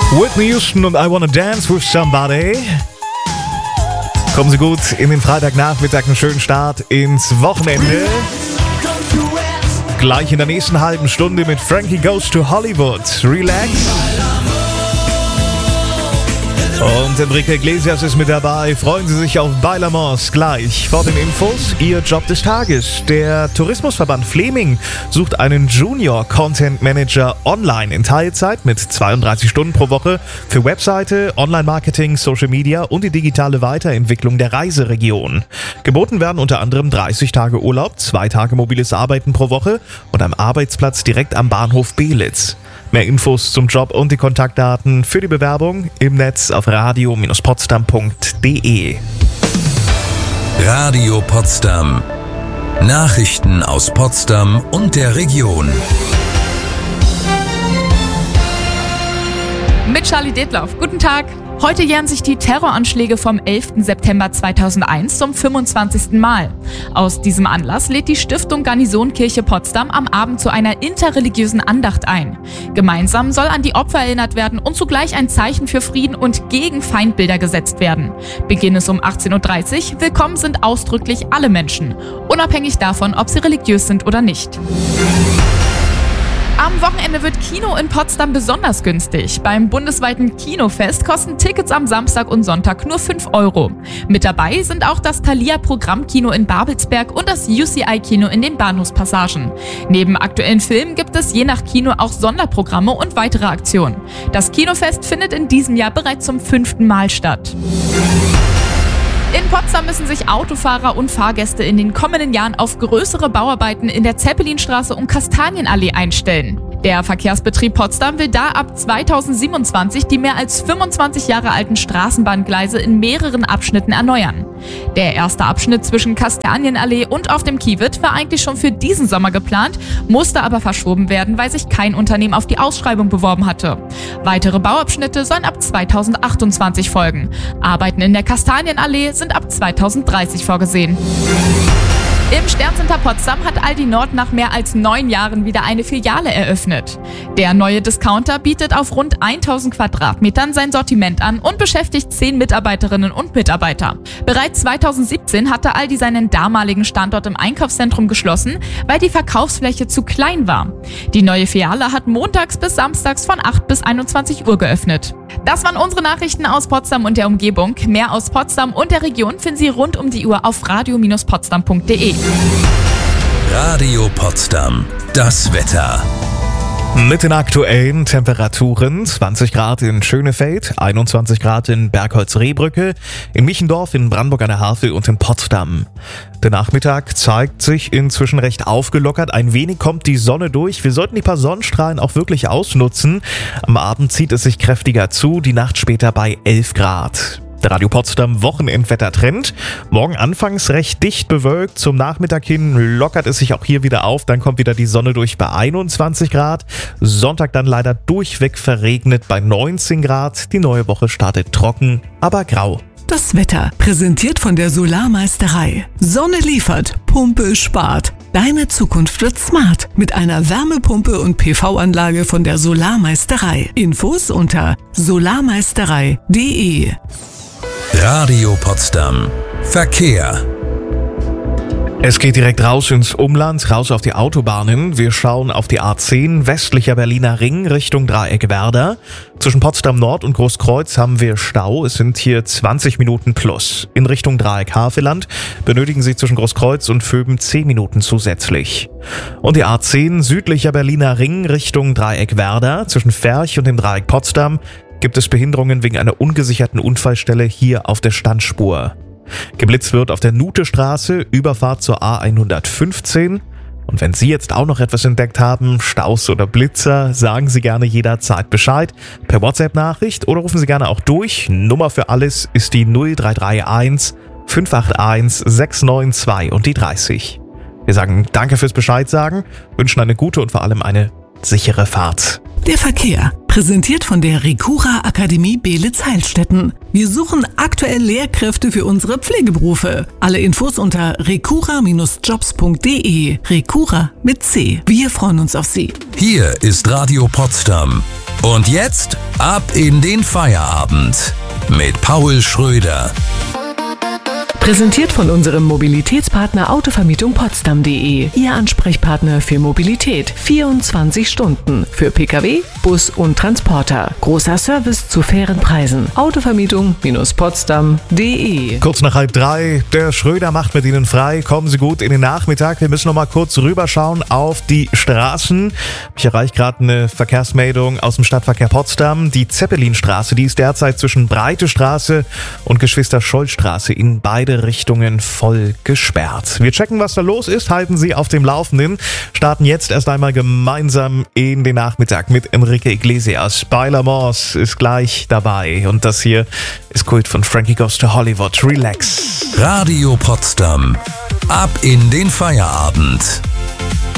Whitney Houston und I Wanna Dance with Somebody. Kommen Sie gut in den Freitagnachmittag, einen schönen Start ins Wochenende. Gleich in der nächsten halben Stunde mit Frankie Goes to Hollywood. Relax. Und Enrique Iglesias ist mit dabei. Freuen Sie sich auf Bailamos gleich. Vor den Infos, Ihr Job des Tages. Der Tourismusverband Fleming sucht einen Junior Content Manager online in Teilzeit mit 32 Stunden pro Woche für Webseite, Online-Marketing, Social Media und die digitale Weiterentwicklung der Reiseregion. Geboten werden unter anderem 30 Tage Urlaub, 2 Tage mobiles Arbeiten pro Woche und am Arbeitsplatz direkt am Bahnhof Belitz. Mehr Infos zum Job und die Kontaktdaten für die Bewerbung im Netz auf radio-potsdam.de. Radio Potsdam. Nachrichten aus Potsdam und der Region. Mit Charlie Detloff. Guten Tag. Heute jähren sich die Terroranschläge vom 11. September 2001 zum 25. Mal. Aus diesem Anlass lädt die Stiftung Garnisonkirche Potsdam am Abend zu einer interreligiösen Andacht ein. Gemeinsam soll an die Opfer erinnert werden und zugleich ein Zeichen für Frieden und gegen Feindbilder gesetzt werden. Beginn ist um 18.30 Uhr. Willkommen sind ausdrücklich alle Menschen, unabhängig davon, ob sie religiös sind oder nicht. Am Wochenende wird Kino in Potsdam besonders günstig. Beim bundesweiten Kinofest kosten Tickets am Samstag und Sonntag nur 5 €. Mit dabei sind auch das Thalia Programmkino in Babelsberg und das UCI-Kino in den Bahnhofspassagen. Neben aktuellen Filmen gibt es je nach Kino auch Sonderprogramme und weitere Aktionen. Das Kinofest findet in diesem Jahr bereits zum 5. Mal statt. In Potsdam müssen sich Autofahrer und Fahrgäste in den kommenden Jahren auf größere Bauarbeiten in der Zeppelinstraße und Kastanienallee einstellen. Der Verkehrsbetrieb Potsdam will da ab 2027 die mehr als 25 Jahre alten Straßenbahngleise in mehreren Abschnitten erneuern. Der erste Abschnitt zwischen Kastanienallee und auf dem Kiewit war eigentlich schon für diesen Sommer geplant, musste aber verschoben werden, weil sich kein Unternehmen auf die Ausschreibung beworben hatte. Weitere Bauabschnitte sollen ab 2028 folgen. Arbeiten in der Kastanienallee sind ab 2030 vorgesehen. Im Sterncenter Potsdam hat Aldi Nord nach mehr als 9 Jahren wieder eine Filiale eröffnet. Der neue Discounter bietet auf rund 1000 Quadratmetern sein Sortiment an und beschäftigt 10 Mitarbeiterinnen und Mitarbeiter. Bereits 2017 hatte Aldi seinen damaligen Standort im Einkaufszentrum geschlossen, weil die Verkaufsfläche zu klein war. Die neue Filiale hat montags bis samstags von 8 bis 21 Uhr geöffnet. Das waren unsere Nachrichten aus Potsdam und der Umgebung. Mehr aus Potsdam und der Region finden Sie rund um die Uhr auf radio-potsdam.de. Radio Potsdam. Das Wetter. Mit den aktuellen Temperaturen: 20 Grad in Schönefeld, 21 Grad in Bergholz-Rehbrücke, in Michendorf, in Brandenburg an der Havel und in Potsdam. Der Nachmittag zeigt sich inzwischen recht aufgelockert. Ein wenig kommt die Sonne durch. Wir sollten die paar Sonnenstrahlen auch wirklich ausnutzen. Am Abend zieht es sich kräftiger zu, die Nacht später bei 11 Grad. Der Radio Potsdam Wochenendwettertrend. Morgen anfangs recht dicht bewölkt, zum Nachmittag hin lockert es sich auch hier wieder auf, dann kommt wieder die Sonne durch bei 21 Grad. Sonntag dann leider durchweg verregnet bei 19 Grad. Die neue Woche startet trocken, aber grau. Das Wetter, präsentiert von der Solarmeisterei. Sonne liefert, Pumpe spart. Deine Zukunft wird smart mit einer Wärmepumpe und PV-Anlage von der Solarmeisterei. Infos unter solarmeisterei.de. Radio Potsdam. Verkehr. Es geht direkt raus ins Umland, raus auf die Autobahnen. Wir schauen auf die A10, westlicher Berliner Ring, Richtung Dreieck Werder. Zwischen Potsdam Nord und Großkreuz haben wir Stau. Es sind hier 20 Minuten plus. In Richtung Dreieck Havelland benötigen Sie zwischen Großkreuz und Vöben 10 Minuten zusätzlich. Und die A10, südlicher Berliner Ring, Richtung Dreieck Werder. Zwischen Ferch und dem Dreieck Potsdam gibt es Behinderungen wegen einer ungesicherten Unfallstelle hier auf der Standspur. Geblitzt wird auf der Nutestraße, Überfahrt zur A115. Und wenn Sie jetzt auch noch etwas entdeckt haben, Staus oder Blitzer, sagen Sie gerne jederzeit Bescheid. Per WhatsApp-Nachricht oder rufen Sie gerne auch durch. Nummer für alles ist die 0331 581 692 und die 30. Wir sagen danke fürs Bescheid sagen, wünschen eine gute und vor allem eine sichere Fahrt. Der Verkehr, präsentiert von der Recura Akademie Belitz-Heilstätten. Wir suchen aktuell Lehrkräfte für unsere Pflegeberufe. Alle Infos unter recura-jobs.de. Recura mit C. Wir freuen uns auf Sie. Hier ist Radio Potsdam. Und jetzt ab in den Feierabend mit Paul Schröder. Präsentiert von unserem Mobilitätspartner Autovermietung Potsdam.de. Ihr Ansprechpartner für Mobilität. 24 Stunden. Für Pkw, Bus und Transporter. Großer Service zu fairen Preisen. Autovermietung-Potsdam.de. Kurz nach 2:30, der Schröder macht mit Ihnen frei. Kommen Sie gut in den Nachmittag. Wir müssen noch mal kurz rüberschauen auf die Straßen. Ich erreiche gerade eine Verkehrsmeldung aus dem Stadtverkehr Potsdam. Die Zeppelinstraße, die ist derzeit zwischen Breite Straße und Geschwister-Scholl-Straße in beide Richtungen voll gesperrt. Wir checken, was da los ist, halten Sie auf dem Laufenden, starten jetzt erst einmal gemeinsam in den Nachmittag mit Enrique Iglesias. Byler Moss ist gleich dabei und das hier ist Kult von Frankie Goes to Hollywood. Relax. Radio Potsdam. Ab in den Feierabend.